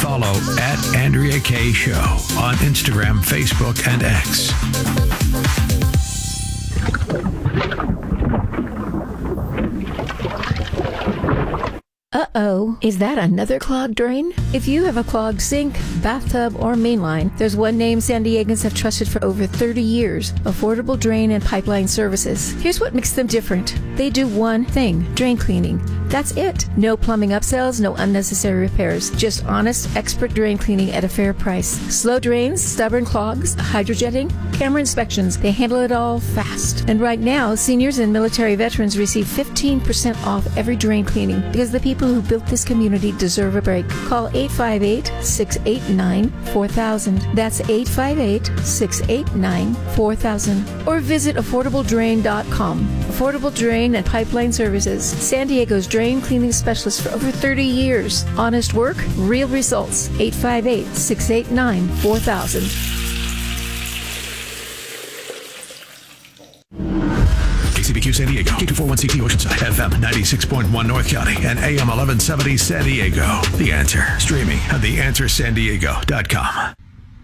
Follow at Andrea K. Show on Instagram, Facebook, and X. Uh-oh, is that another clogged drain? If you have a clogged sink, bathtub, or mainline, there's one name San Diegans have trusted for over 30 years, Affordable Drain and Pipeline Services. Here's what makes them different. They do one thing, drain cleaning. That's it. No plumbing upsells, no unnecessary repairs. Just honest, expert drain cleaning at a fair price. Slow drains, stubborn clogs, hydrojetting, camera inspections. They handle it all fast. And right now, seniors and military veterans receive 15% off every drain cleaning because the people who built this community deserve a break. Call 858-689-4000. That's 858-689-4000. Or visit AffordableDrain.com. Affordable Drain and Pipeline Services. San Diego's drain cleaning specialist for over 30 years. Honest work, real results. 858-689-4000. KCBQ San Diego, K241CT Oceanside, FM 96.1 North County, and AM 1170 San Diego. The Answer, streaming at theanswersandiego.com.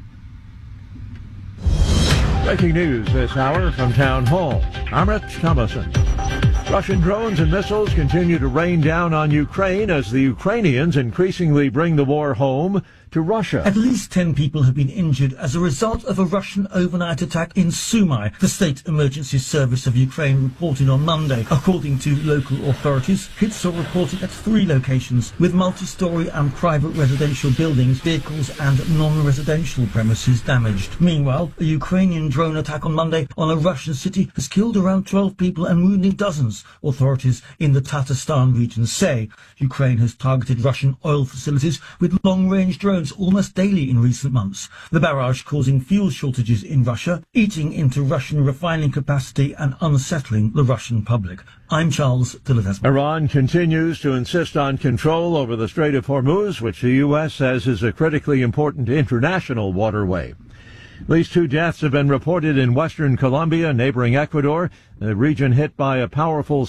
Breaking news this hour from Town Hall. I'm Rich Thomason. Russian drones and missiles continue to rain down on Ukraine as the Ukrainians increasingly bring the war home to Russia. At least 10 people have been injured as a result of a Russian overnight attack in Sumy, the State Emergency Service of Ukraine reported on Monday. According to local authorities, hits are reported at 3 locations, with multi-story and private residential buildings, vehicles and non-residential premises damaged. Meanwhile, a Ukrainian drone attack on Monday on a Russian city has killed around 12 people and wounded dozens, authorities in the Tatarstan region say. Ukraine has targeted Russian oil facilities with long-range drones almost daily in recent months. The barrage causing fuel shortages in Russia, eating into Russian refining capacity and unsettling the Russian public. I'm Charles Dillard. Iran continues to insist on control over the Strait of Hormuz, which the U.S. says is a critically important international waterway. At least 2 deaths have been reported in western Colombia, neighboring Ecuador, the region hit by a powerful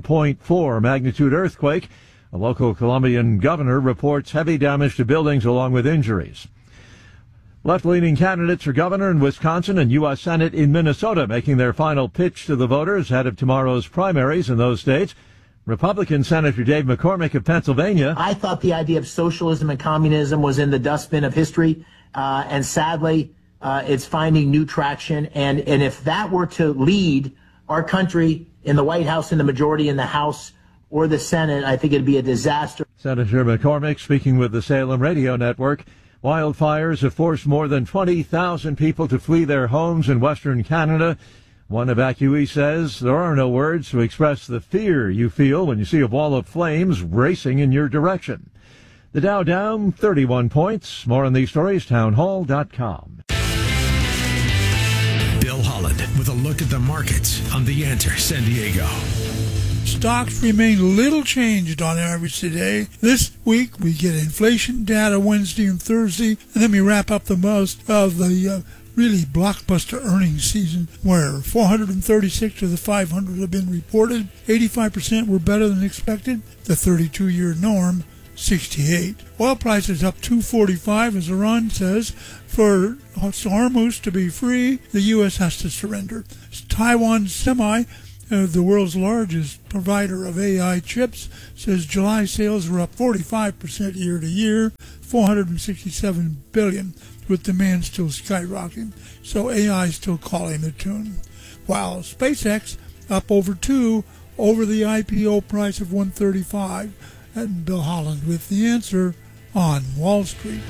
7.4 magnitude earthquake. A local Colombian governor reports heavy damage to buildings along with injuries. Left-leaning candidates for governor in Wisconsin and U.S. Senate in Minnesota making their final pitch to the voters ahead of tomorrow's primaries in those states. Republican Senator Dave McCormick of Pennsylvania. I thought the idea of socialism and communism was in the dustbin of history, and sadly, it's finding new traction. And if that were to lead our country in the White House, in the majority in the House, or the Senate, I think it'd be a disaster. Senator McCormick speaking with the Salem Radio Network. Wildfires have forced more than 20,000 people to flee their homes in western Canada. One evacuee says there are no words to express the fear you feel when you see a wall of flames racing in your direction. The Dow down 31 points. More on these stories, townhall.com. Bill Holland with a look at the markets on The Answer San Diego. Stocks remain little changed on average today. This week we get inflation data Wednesday and Thursday, and then we wrap up the most of the really blockbuster earnings season, where 436 of the 500 have been reported. 85% were better than expected. The 32-year norm, 68. Oil prices up $2.45, as Iran says. For Hormuz to be free, the U.S. has to surrender. Taiwan Semi, the world's largest provider of AI chips, says July sales were up 45% year to year, $467 billion, with demand still skyrocketing. So AI is still calling the tune. While SpaceX up over 2 over the IPO price of $135. And Bill Holland with the answer on Wall Street.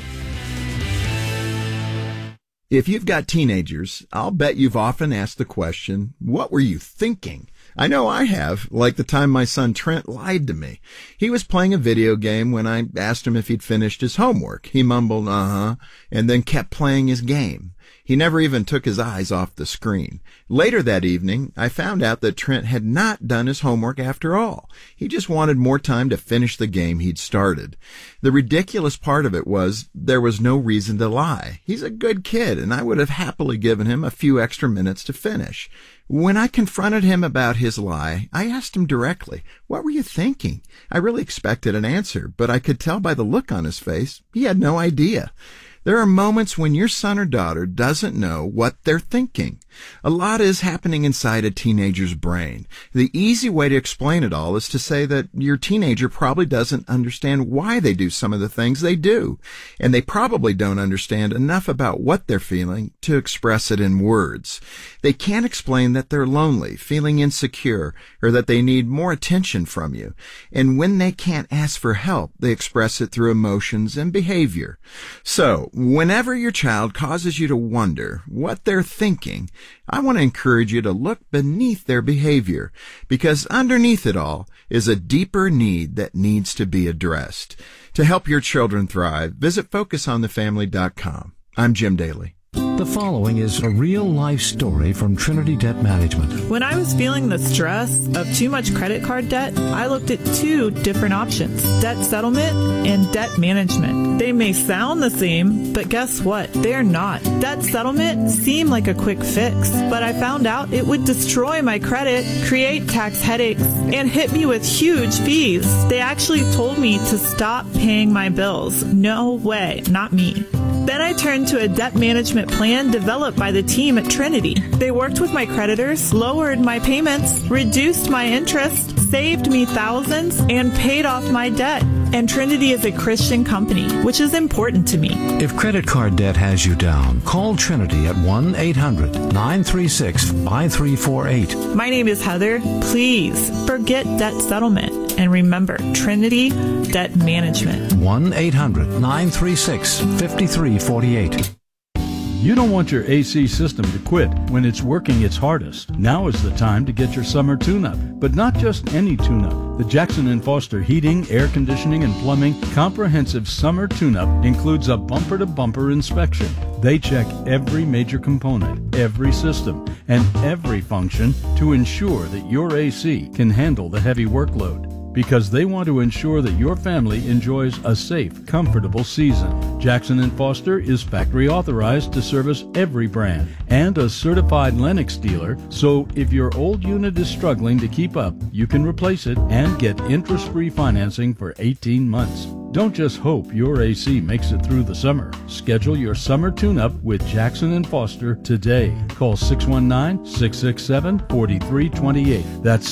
If you've got teenagers, I'll bet you've often asked the question, what were you thinking? I know I have, like the time my son Trent lied to me. He was playing a video game when I asked him if he'd finished his homework. He mumbled, and then kept playing his game. He never even took his eyes off the screen. Later that evening, I found out that Trent had not done his homework after all. He just wanted more time to finish the game he'd started. The ridiculous part of it was there was no reason to lie. He's a good kid, and I would have happily given him a few extra minutes to finish. When I confronted him about his lie, I asked him directly, "What were you thinking?" I really expected an answer, but I could tell by the look on his face he had no idea. There are moments when your son or daughter doesn't know what they're thinking. A lot is happening inside a teenager's brain. The easy way to explain it all is to say that your teenager probably doesn't understand why they do some of the things they do, and they probably don't understand enough about what they're feeling to express it in words. They can't explain that they're lonely, feeling insecure, or that they need more attention from you. And when they can't ask for help, they express it through emotions and behavior. So, whenever your child causes you to wonder what they're thinking, I want to encourage you to look beneath their behavior, because underneath it all is a deeper need that needs to be addressed. To help your children thrive, visit FocusOnTheFamily.com. I'm Jim Daly. The following is a real-life story from Trinity Debt Management. When I was feeling the stress of too much credit card debt, I looked at two different options: debt settlement and debt management. They may sound the same, but guess what? They're not. Debt settlement seemed like a quick fix, but I found out it would destroy my credit, create tax headaches, and hit me with huge fees. They actually told me to stop paying my bills. No way, not me. Then I turned to a debt management plan developed by the team at Trinity. They worked with my creditors, lowered my payments, reduced my interest, saved me thousands, and paid off my debt. And Trinity is a Christian company, which is important to me. If credit card debt has you down, call Trinity at 1-800-936-5348. My name is Heather. Please forget debt settlement. And remember, Trinity Debt Management. 1-800-936-5348. You don't want your AC system to quit when it's working its hardest. Now is the time to get your summer tune-up, but not just any tune-up. The Jackson & Foster Heating, Air Conditioning, and Plumbing Comprehensive Summer Tune-Up includes a bumper-to-bumper inspection. They check every major component, every system, and every function to ensure that your AC can handle the heavy workload, because they want to ensure that your family enjoys a safe, comfortable season. Jackson & Foster is factory authorized to service every brand and a certified Lennox dealer, so if your old unit is struggling to keep up, you can replace it and get interest-free financing for 18 months. Don't just hope your AC makes it through the summer. Schedule your summer tune-up with Jackson & Foster today. Call 619-667-4328. That's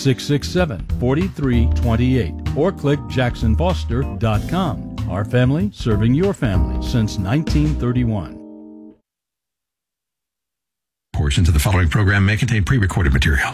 667-4328. Or click jacksonfoster.com. Our family serving your family since 1931. Portions of the following program may contain pre-recorded material.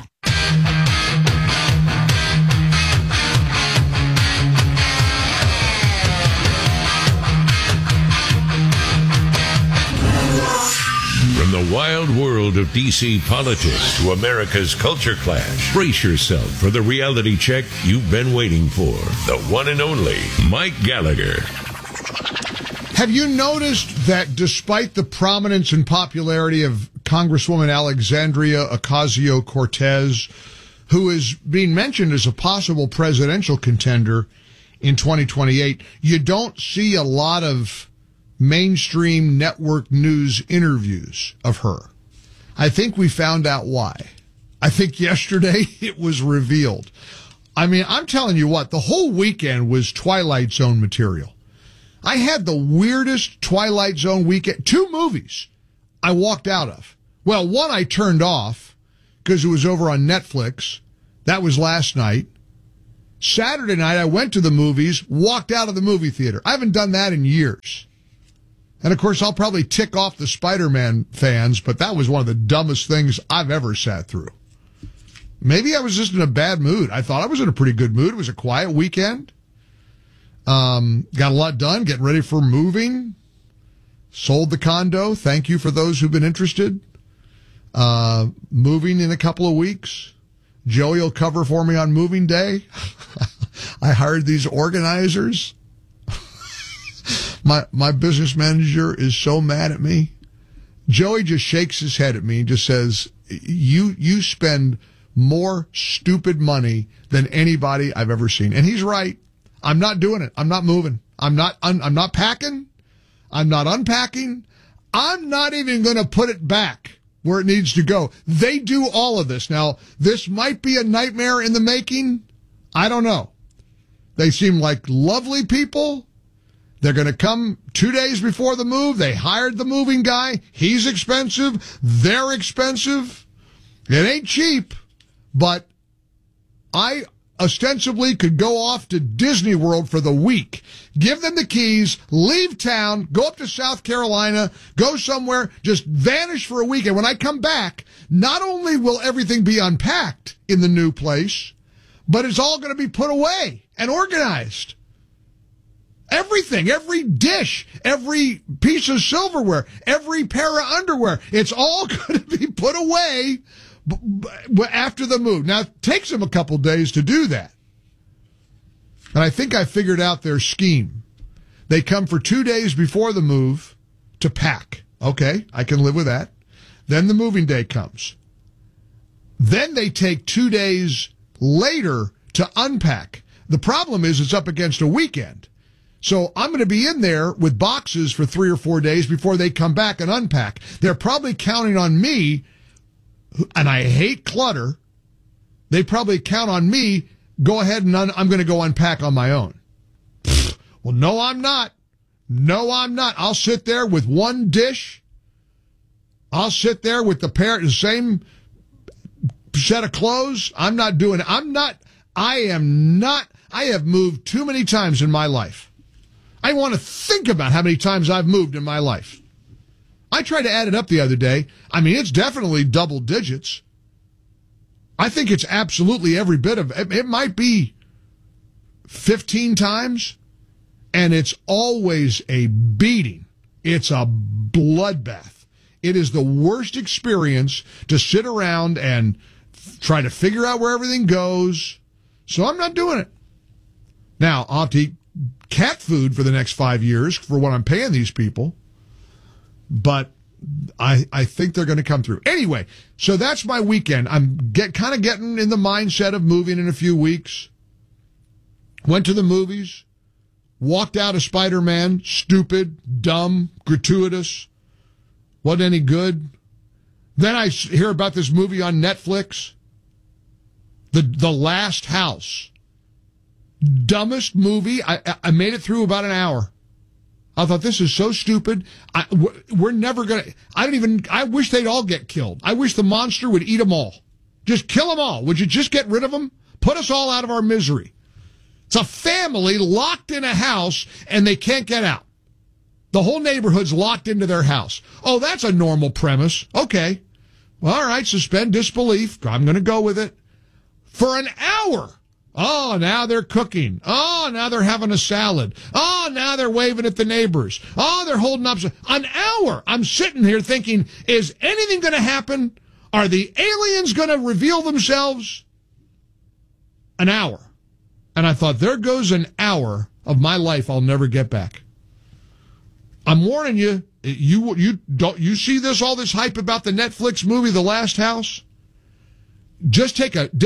From the wild world of D.C. politics to America's culture clash, brace yourself for the reality check you've been waiting for. The one and only Mike Gallagher. Have you noticed that despite the prominence and popularity of Congresswoman Alexandria Ocasio-Cortez, who is being mentioned as a possible presidential contender in 2028, you don't see a lot of mainstream network news interviews of her? I think we found out why. I think yesterday it was revealed. I mean, I'm telling you what, the whole weekend was Twilight Zone material. I had the weirdest Twilight Zone weekend. 2 movies I walked out of. Well, one I turned off because it was over on Netflix. That was last night. Saturday night, I went to the movies, walked out of the movie theater. I haven't done that in years. And, of course, I'll probably tick off the Spider-Man fans, but that was one of the dumbest things I've ever sat through. Maybe I was just in a bad mood. I thought I was in a pretty good mood. It was a quiet weekend. Got a lot done, getting ready for moving. Sold the condo. Thank you for those who've been interested. Moving in a couple of weeks. Joey will cover for me on moving day. I hired these organizers. My business manager is so mad at me Joey just shakes his head at me and just says, you spend more stupid money than anybody I've ever seen. And he's right. I'm not doing it. I'm not moving. I'm not packing. I'm not unpacking. I'm not even going to put it back where it needs to go. They do all of this. Now, this might be a nightmare in the making. I don't know. They seem like lovely people. They're going to come 2 days before the move. They hired the moving guy. He's expensive. They're expensive. It ain't cheap, but I ostensibly could go off to Disney World for the week, give them the keys, leave town, go up to South Carolina, go somewhere, just vanish for a week. And when I come back, not only will everything be unpacked in the new place, but it's all going to be put away and organized. Everything, every dish, every piece of silverware, every pair of underwear, it's all going to be put away after the move. Now, it takes them a couple days to do that. And I think I figured out their scheme. They come for 2 days before the move to pack. Okay, I can live with that. Then the moving day comes. Then they take 2 days later to unpack. The problem is it's up against a weekend. So I'm going to be in there with boxes for 3 or 4 days before they come back and unpack. They're probably counting on me, and I hate clutter. They probably count on me, go ahead and I'm going to go unpack on my own. Well, no, I'm not. No, I'm not. I'll sit there with one dish. I'll sit there with the same set of clothes. I'm not doing it. I have moved too many times in my life. I want to think about how many times I've moved in my life. I tried to add it up the other day. I mean, it's definitely double digits. I think it's absolutely every bit of it. It might be 15 times, and it's always a beating. It's a bloodbath. It is the worst experience to sit around and try to figure out where everything goes. So I'm not doing it. Now, I'll have to eat cat food for the next 5 years for what I'm paying these people. But I think they're going to come through. Anyway, so that's my weekend. I'm kind of getting in the mindset of moving in a few weeks. Went to the movies. Walked out of Spider-Man. Stupid, dumb, gratuitous. Wasn't any good. Then I hear about this movie on Netflix. The Last House. Dumbest movie. I made it through about an hour. I thought, this is so stupid. We're never going to... I wish they'd all get killed. I wish the monster would eat them all. Just kill them all. Would you just get rid of them? Put us all out of our misery. It's a family locked in a house, and they can't get out. The whole neighborhood's locked into their house. Oh, that's a normal premise. Okay. Well, all right, suspend disbelief. I'm going to go with it. For an hour... Oh, now they're cooking. Oh, now they're having a salad. Oh, now they're waving at the neighbors. Oh, they're holding up. An hour. I'm sitting here thinking, is anything going to happen? Are the aliens going to reveal themselves? An hour. And I thought, there goes an hour of my life I'll never get back. I'm warning you. You see all this hype about the Netflix movie, The Last House? Just take a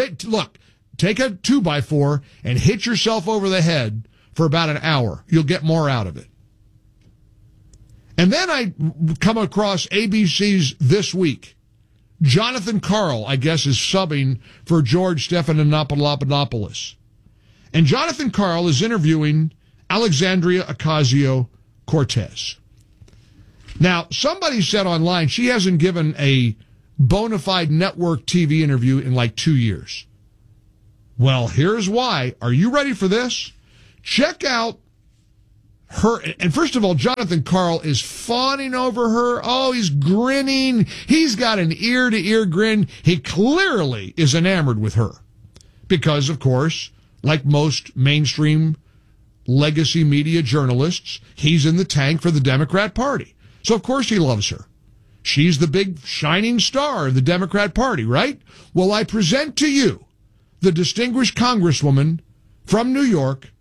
2x4 and hit yourself over the head for about an hour. You'll get more out of it. And then I come across ABC's This Week. Jonathan Karl, I guess, is subbing for George Stephanopoulos. And Jonathan Karl is interviewing Alexandria Ocasio-Cortez. Now, somebody said online she hasn't given a bona fide network TV interview in like 2 years. Well, here's why. Are you ready for this? Check out her. And first of all, Jonathan Karl is fawning over her. Oh, he's grinning. He's got an ear-to-ear grin. He clearly is enamored with her. Because, of course, like most mainstream legacy media journalists, he's in the tank for the Democrat Party. So, of course, he loves her. She's the big shining star of the Democrat Party, right? Well, I present to you the distinguished congresswoman from New York,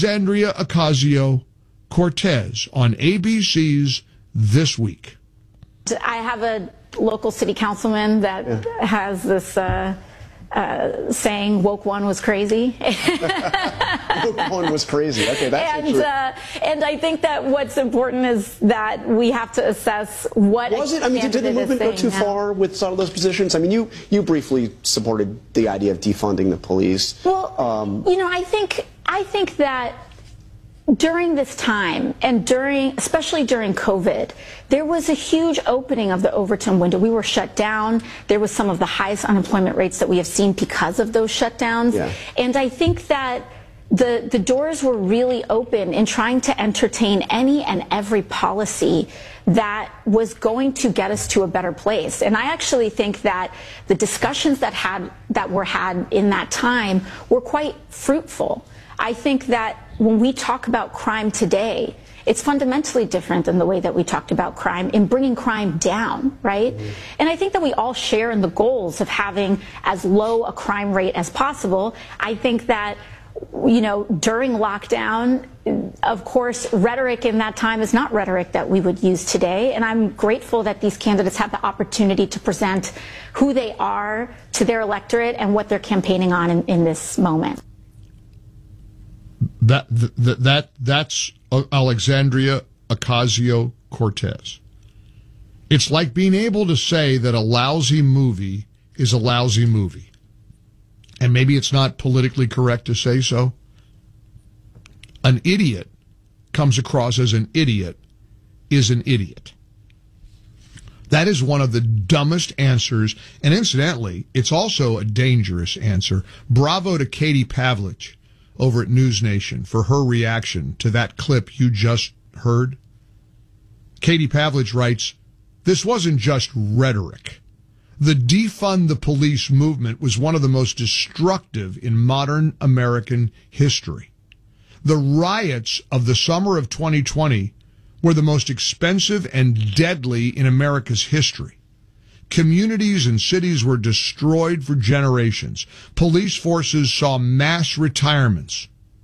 Alexandria Ocasio-Cortez, on ABC's This Week. I have a local city councilman that has this saying, woke one was crazy. Woke one was crazy. Okay, that's true. And I think that what's important is that we have to assess what was it. I mean, did the movement go too far with some of those positions? I mean, you briefly supported the idea of defunding the police. Well, I think that during this time, and especially during COVID, there was a huge opening of the Overton window. We were shut down. There was some of the highest unemployment rates that we have seen because of those shutdowns. Yeah. And I think that the doors were really open in trying to entertain any and every policy that was going to get us to a better place. And I actually think that the discussions that were had in that time were quite fruitful. I think that when we talk about crime today, it's fundamentally different than the way that we talked about crime in bringing crime down, right? Mm-hmm. And I think that we all share in the goals of having as low a crime rate as possible. I think that, during lockdown, of course, rhetoric in that time is not rhetoric that we would use today. And I'm grateful that these candidates have the opportunity to present who they are to their electorate and what they're campaigning on in this moment. That's Alexandria Ocasio-Cortez. It's like being able to say that a lousy movie is a lousy movie. And maybe it's not politically correct to say so. An idiot comes across as an idiot is an idiot. That is one of the dumbest answers. And incidentally, it's also a dangerous answer. Bravo to Katie Pavlich over at News Nation for her reaction to that clip you just heard. Katie Pavlich writes, "This wasn't just rhetoric. The defund the police movement was one of the most destructive in modern American history. The riots of the summer of 2020 were the most expensive and deadly in America's history. Communities and cities were destroyed for generations. Police forces saw mass retirements.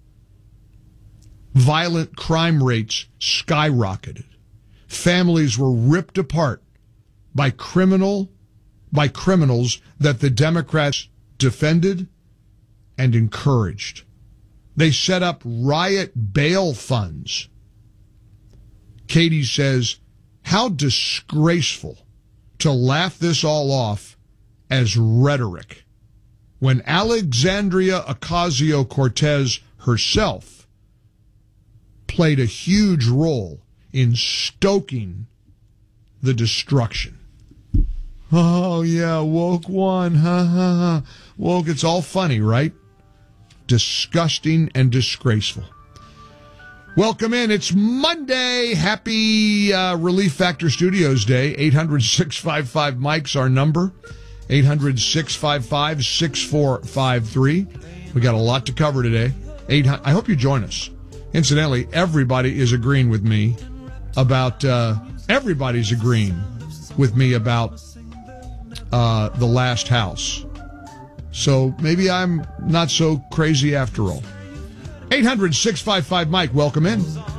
Violent crime rates skyrocketed. Families were ripped apart by criminals that the Democrats defended and encouraged. They set up riot bail funds." Katie says, "How disgraceful to laugh this all off as rhetoric when Alexandria Ocasio-Cortez herself played a huge role in stoking the destruction." Oh, yeah, woke one, ha, ha, ha. Woke, it's all funny, right? Disgusting and disgraceful. Welcome in. It's Monday. Happy Relief Factor Studios Day. 800-655-MIKE's our number. 800-655-6453. We got a lot to cover today. I hope you join us. Incidentally, everybody is agreeing with me about The Last House. So maybe I'm not so crazy after all. 800-655-MIKE. Welcome in.